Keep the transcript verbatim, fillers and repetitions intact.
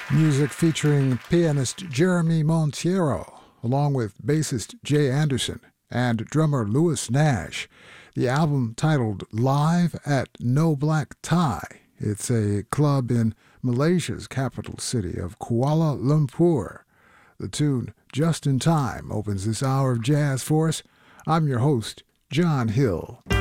Music featuring pianist Jeremy Monteiro, along with bassist Jay Anderson and drummer Louis Nash. The album titled Live at No Black Tie. It's a club in Malaysia's capital city of Kuala Lumpur. The tune Just in Time opens this hour of jazz for us. I'm your host, John Hill.